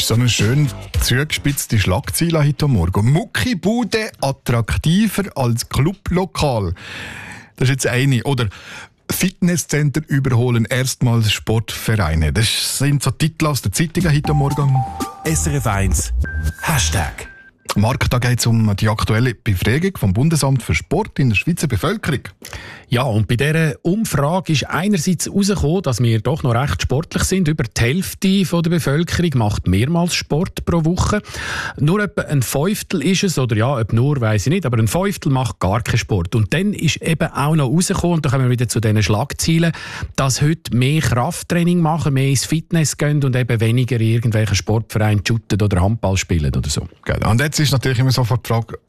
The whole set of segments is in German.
So eine schön zugespitzte Schlagzeile heute Morgen. Muckibude attraktiver als Clublokal. Das ist jetzt eine. Oder Fitnesscenter überholen erstmals Sportvereine. Das sind so Titel aus der Zeitung heute Morgen. SRF 1 Hashtag. Marc, da geht es um die aktuelle Befragung vom Bundesamt für Sport in der Schweizer Bevölkerung. Ja, und bei dieser Umfrage ist einerseits herausgekommen, dass wir doch noch recht sportlich sind. Über die Hälfte der Bevölkerung macht mehrmals Sport pro Woche. Nur etwa ein Fünftel ist es, oder ja, ob nur, weiss ich nicht, aber ein Fünftel macht gar keinen Sport. Und dann ist eben auch noch herausgekommen, und da kommen wir wieder zu diesen Schlagzeilen, dass heute mehr Krafttraining machen, mehr ins Fitness gehen und eben weniger in irgendwelchen Sportvereinen shooten oder Handball spielen oder so. Genau. Und jetzt ist natürlich immer sofort die Frage,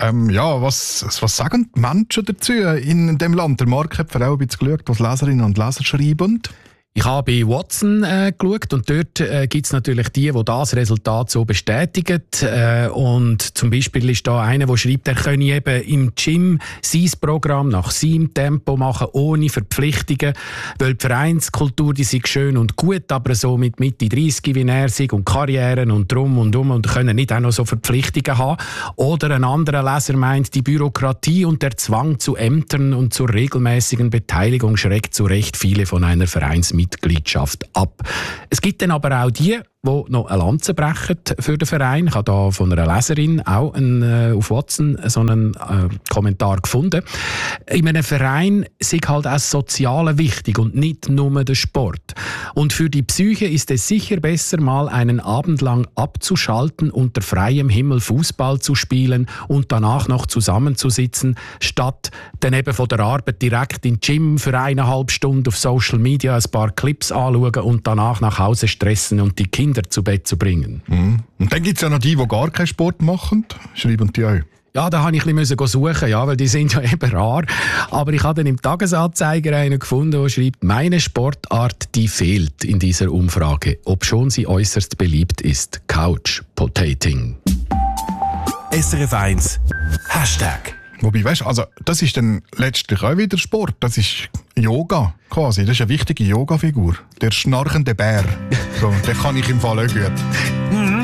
was sagen die Menschen dazu in dem Land? Der Marc hat vor allem ein bisschen geschaut, was Leserinnen und Leser schreiben. Ich habe bei Watson geschaut und dort gibt es natürlich die das Resultat so bestätigen. Und zum Beispiel ist da einer, der schreibt, er könne eben im Gym sein Programm nach seinem Tempo machen, ohne Verpflichtungen, weil die Vereinskultur, die sei schön und gut, aber so mit Mitte 30 wie er sei und Karrieren und drum und können nicht auch noch so Verpflichtungen haben. Oder ein anderer Leser meint, die Bürokratie und der Zwang zu Ämtern und zur regelmäßigen Beteiligung schreckt zu Recht viele von einer Vereinsmitgliedschaft ab. Es gibt dann aber auch die noch eine Lanze brechen für den Verein. Ich habe da von einer Leserin auch auf Watson so einen Kommentar gefunden. In einem Verein ist halt auch das Soziale wichtig und nicht nur der Sport. Und für die Psyche ist es sicher besser, mal einen Abend lang abzuschalten, unter freiem Himmel Fußball zu spielen und danach noch zusammenzusitzen, statt dann eben von der Arbeit direkt in Gym für 1,5 Stunden auf Social Media ein paar Clips anschauen und danach nach Hause stressen und die Kinder zu Bett zu bringen. Und dann gibt es ja noch die gar keinen Sport machen. Schreiben die auch? Ja, da habe ich ein bisschen suchen, ja, weil die sind ja eben rar. Aber ich habe dann im Tagesanzeiger einen gefunden, der schreibt, meine Sportart, die fehlt in dieser Umfrage, obschon sie äußerst beliebt ist. Couch Potating. SRF 1 Hashtag. Wobei, weißt, also das ist dann letztlich auch wieder Sport. Das ist Yoga quasi. Das ist eine wichtige Yoga-Figur. Der schnarchende Bär. So, den kann ich im Fall auch gut.